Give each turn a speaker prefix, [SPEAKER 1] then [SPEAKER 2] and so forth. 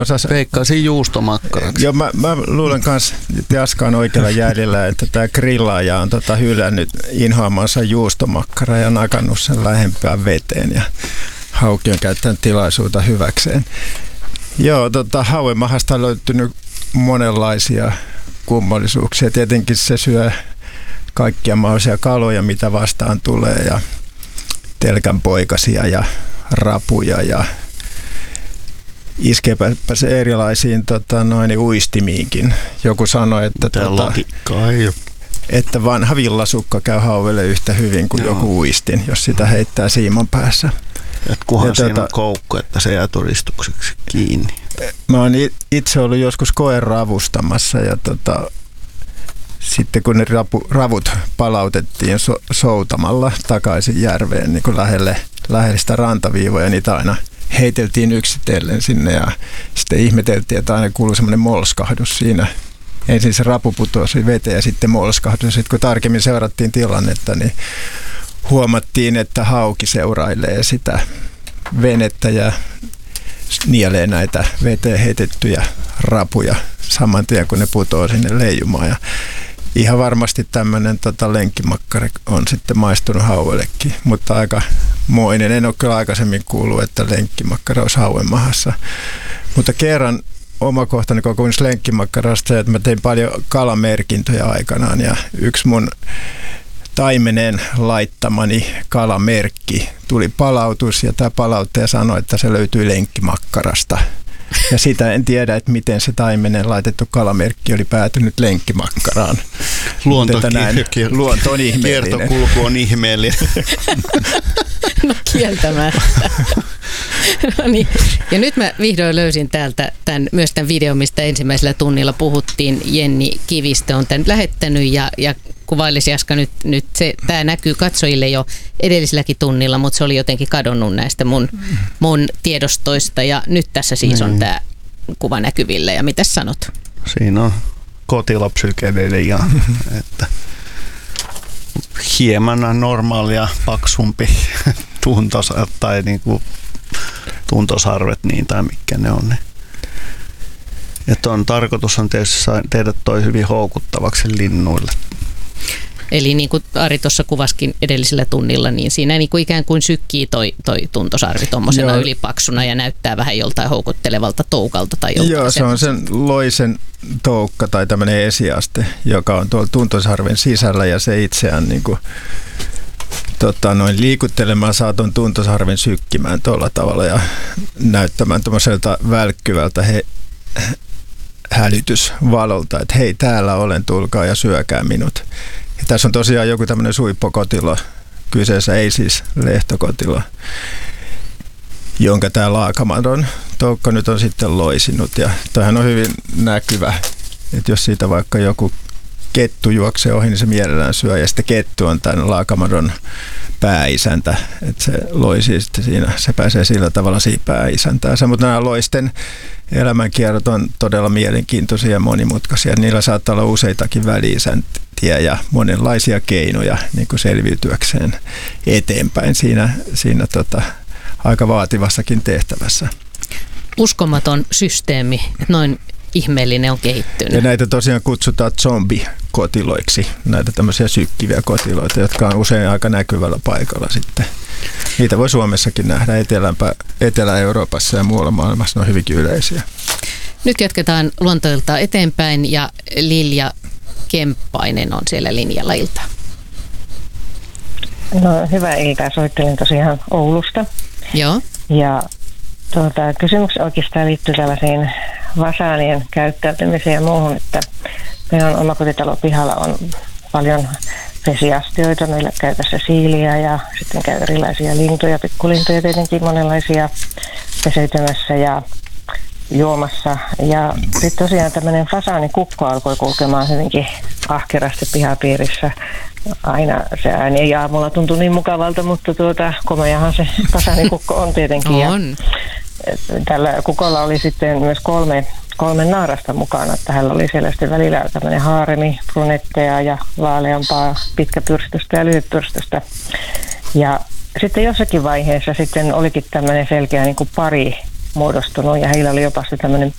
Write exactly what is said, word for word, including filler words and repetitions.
[SPEAKER 1] Veikkaisin juustomakkaraksi.
[SPEAKER 2] Joo, mä, mä luulen kanssa, että Jaska on oikealla jäljellä, että tämä grillaaja on tota hylännyt inhoamansa juustomakkara ja nakannut sen lähempään veteen ja Hauki on käyttänyt tilaisuutta hyväkseen. Joo, tota, hauemahasta on löytynyt monenlaisia kummallisuuksia. Tietenkin se syö kaikkia mahdollisia kaloja, mitä vastaan tulee, ja telkänpoikasia ja rapuja, ja iskeepä se erilaisiin tota, noin, uistimiinkin. Joku sanoi, että, tota, että vanha villasukka käy hauelle yhtä hyvin kuin Joo. joku uistin, jos sitä heittää siiman päässä.
[SPEAKER 1] Et kunhan ja siinä
[SPEAKER 2] tota,
[SPEAKER 1] on koukku, että se jää todistukseksi kiinni.
[SPEAKER 2] Mä oon itse ollut joskus koeravustamassa ja tota, sitten kun ne rapu, ravut palautettiin so, soutamalla takaisin järveen niin kuin lähelle, lähelle sitä rantaviivoja, niitä aina heiteltiin yksitellen sinne ja sitten ihmeteltiin, että aina kuului semmoinen molskahdus siinä. Ensin se rapu putosi veteen ja sitten molskahdus. Sitten kun tarkemmin seurattiin tilannetta, niin huomattiin, että hauki seurailee sitä venettä ja nielee näitä veteen heitettyjä rapuja saman tien, kun ne putoo sinne leijumaan. Ja ihan varmasti tämmöinen tota, lenkkimakkari on sitten maistunut hauellekin, mutta aika moinen. En ole kyllä aikaisemmin kuullut, että lenkkimakkara olisi hauemahassa. Mutta kerran omakohtainen kokemus lenkkimakkarasta, että mä tein paljon kalamerkintöjä aikanaan ja yksi mun taimeneen laittamani kalamerkki tuli palautus ja tämä palauttaja sanoi, että se löytyy lenkkimakkarasta. Ja sitä en tiedä, että miten se taimeneen laitettu kalamerkki oli päätynyt lenkkimakkaraan.
[SPEAKER 1] Luonto,
[SPEAKER 2] luonto on ihmeellinen.
[SPEAKER 1] Kiertokulku on ihmeellinen.
[SPEAKER 3] No kieltämättä. No niin. Ja nyt mä vihdoin löysin täältä tämän, myös tämän videon, mistä ensimmäisellä tunnilla puhuttiin. Jenni Kivistö on tämän lähettänyt ja, ja kuvailisi Jaska nyt, nyt se, tämä näkyy katsojille jo edelliselläkin tunnilla, mutta se oli jotenkin kadonnut näistä mun, mun tiedostoista ja nyt tässä siis on tämä kuva näkyville ja mitäs sanot?
[SPEAKER 1] Siinä on kotilapsykedelia, että hieman normaalia paksumpi tuntos tai niinku tuntosarvet niin tai mitkä ne on. Että on tarkoitus on tietysti tehdä toi hyvin houkuttavaksi linnuille.
[SPEAKER 3] Eli niin kuin Ari tuossa kuvaskin edellisellä tunnilla, niin siinä niin kuin ikään kuin sykkii toi, toi tuntosarvi tuommoisena ylipaksuna ja näyttää vähän joltain houkuttelevalta toukalta tai joltain.
[SPEAKER 2] Joo, se on sen loisen toukka tai tämmöinen esiaste, joka on tuolla tuntosarven sisällä ja se itseään niin kuin, tota, noin liikuttelemaan saa tuon tuntosarven sykkimään tuolla tavalla ja näyttämään tuommoiselta välkkyvältä he, hälytysvalolta, että hei, täällä olen, tulkaa ja syökää minut. Ja tässä on tosiaan joku tämmöinen suippokotilo kyseessä, ei siis lehtokotilo, jonka tämä laakamaton toukka nyt on sitten loisinut. Ja toihan on hyvin näkyvä, että jos siitä vaikka joku kettu juoksee ohi, niin se mielellään syö. Ja sitten kettu on tämän laakamadon pääisäntä, että se loisi sitten siinä, se pääsee sillä tavalla siihen pääisäntäänsä. Mutta nämä loisten elämänkierrot on todella mielenkiintoisia ja monimutkaisia. Niillä saattaa olla useitakin väli-isäntiä ja monenlaisia keinoja niin kuin selviytyäkseen eteenpäin siinä, siinä tota, aika vaativassakin tehtävässä.
[SPEAKER 3] Uskomaton systeemi, että noin ihmeellinen on kehittynyt.
[SPEAKER 2] Ja näitä tosiaan kutsutaan zombikotiloiksi, näitä tämmöisiä sykkiviä kotiloita, jotka on usein aika näkyvällä paikalla sitten. Niitä voi Suomessakin nähdä Etelämpä, Etelä-Euroopassa ja muualla maailmassa, ne on hyvinkin yleisiä.
[SPEAKER 3] Nyt jatketaan luontoiltaa eteenpäin ja Lilja Kemppainen on siellä linjalla. Iltaa.
[SPEAKER 4] No, hyvää iltaa. Soittelin tosiaan Oulusta.
[SPEAKER 3] Joo.
[SPEAKER 4] Ja tuota, kysymys oikeastaan liittyy tällaisiin vasaanien käyttäytymiseen ja muuhun, että meidän omakotitalon pihalla on paljon vesiastioita, meillä käy tässä siiliä ja sitten käy erilaisia lintuja, pikkulintuja tietenkin monenlaisia peseytymässä ja juomassa. Ja sitten tosiaan tämmöinen fasaanikukko alkoi kulkemaan hyvinkin ahkerasti pihapiirissä. Aina se ääni ei aamulla tuntu niin mukavalta, mutta tuota, komeahan se fasaanikukko on tietenkin.
[SPEAKER 3] On.
[SPEAKER 4] Ja tällä kukolla oli sitten myös kolme, kolme naarasta mukana. Että hänellä oli siellä sitten välillä tämmöinen haaremi, brunetteja ja vaaleampaa, pitkäpyrstöstä ja lyhytpyrstöstä. Ja sitten jossakin vaiheessa sitten olikin tämmöinen selkeä niin kuin pari muodostunut ja heillä oli jopa tämmöinen